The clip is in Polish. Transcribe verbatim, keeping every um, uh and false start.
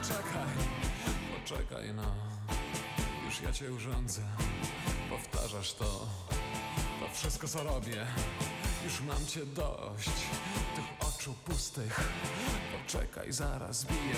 poczekaj, poczekaj no. Już ja cię urządzę. Powtarzasz to, to wszystko co robię. Już mam cię dość, tych oczu pustych. Poczekaj, zaraz biję